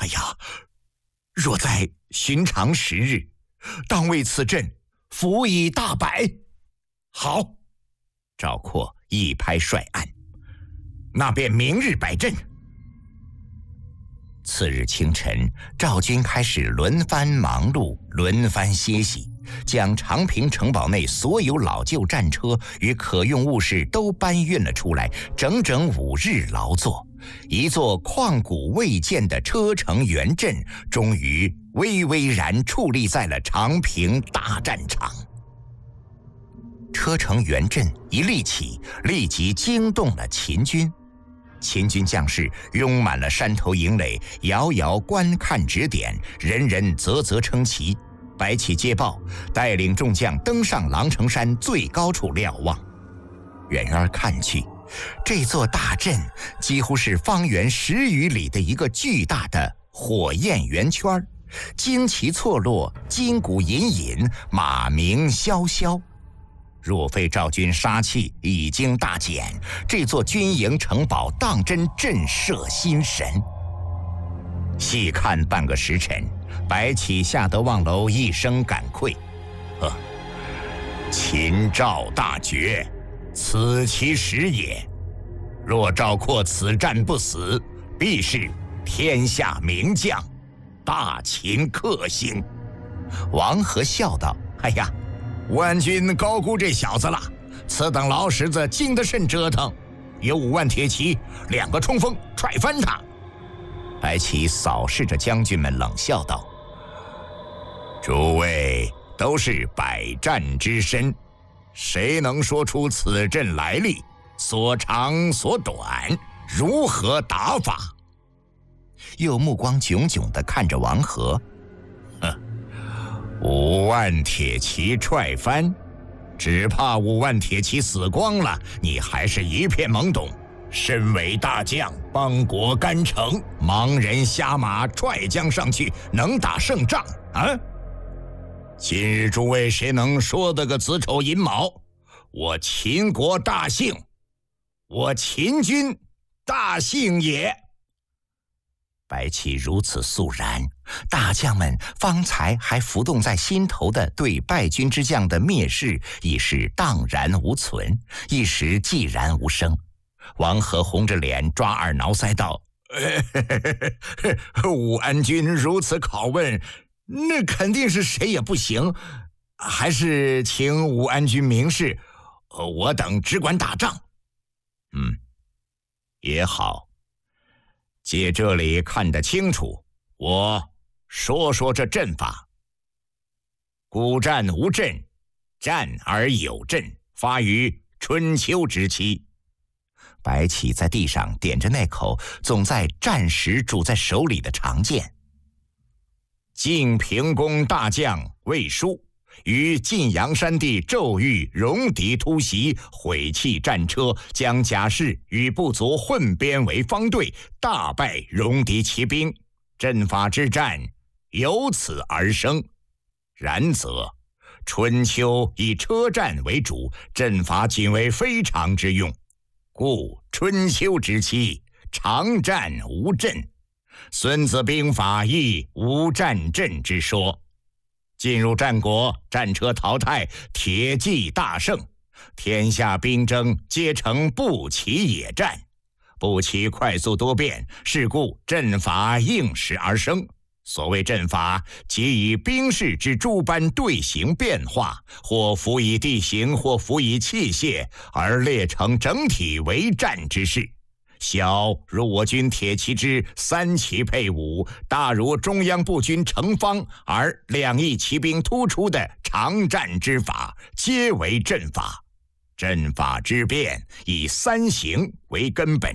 哎呀，若在寻常时日，当为此阵辅以大摆。好，赵括一拍帅案，那便明日摆阵。次日清晨，赵军开始轮番忙碌，轮番歇息，将长平城堡内所有老旧战车与可用物事都搬运了出来，整整5日劳作，一座旷古未见的车城圆阵终于巍巍然矗立在了长平大战场。车城圆阵一立起，立即惊动了秦军。秦军将士拥满了山头营垒，遥遥观看指点，人人啧啧称奇。白起接报，带领众将登上狼城山最高处瞭望。远远看去，这座大阵几乎是方圆10余里的一个巨大的火焰圆圈，旌旗错落，金鼓隐隐，马鸣萧萧。若非赵军杀气已经大减，这座军营城堡当真震慑心神。细看半个时辰，白起吓得望楼一声感愧：秦赵大决，此其时也。若赵括此战不死，必是天下名将，大秦克星。王和笑道：哎呀，吴安军高估这小子了，此等老石子经得甚折腾，有5万铁骑，2个冲锋踹翻他。白起扫视着将军们，冷笑道：诸位都是百战之身，谁能说出此阵来历，所长所短，如何打法？又目光炯炯地看着王和，5万铁骑踹翻，只怕5万铁骑死光了，你还是一片懵懂。身为大将，邦国干城，盲人瞎马踹将上去，能打胜仗啊？今日诸位谁能说得个子丑寅卯？我秦国大幸，我秦军大幸也。白起如此肃然，大将们方才还浮动在心头的对败军之将的蔑视已是荡然无存，一时寂然无声。王和红着脸抓耳挠腮道：武安君如此拷问，那肯定是谁也不行，还是请武安君明示，我等只管打仗。也好，借这里看得清楚，我说说这阵法。古战无阵，战而有阵，发于春秋之期。白起在地上点着那口总在战时拄在手里的长剑。晋平公大将魏书于晋阳山地骤遇戎狄突袭，毁弃战车，将甲士与部族混编为方队，大败戎狄骑兵，阵法之战由此而生。然则春秋以车战为主，阵法仅为非常之用，故春秋之期，常战无阵。孙子兵法亦无战阵之说。进入战国，战车淘汰，铁骑大盛，天下兵争皆成步骑野战。步骑快速多变，是故阵法应时而生。所谓阵法，即以兵士之诸般队形变化，或辅以地形，或辅以器械，而列成整体为战之势。小如我军铁骑之3骑配伍，大如中央步军成方而2翼骑兵突出的长战之法，皆为阵法。阵法之变，以3形为根本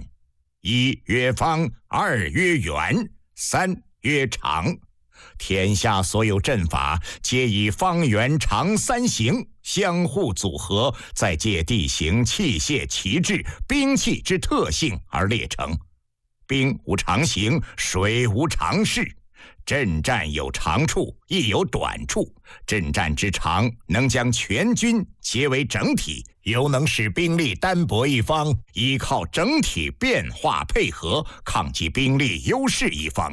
：1曰方，2曰圆，3曰长。天下所有阵法，皆以方圆长3形相互组合，再借地形、器械、旗帜、兵器之特性而列成。兵无常形，水无常势。阵战有长处，亦有短处。阵战之长，能将全军结为整体，犹能使兵力单薄一方依靠整体变化配合，抗击兵力优势一方。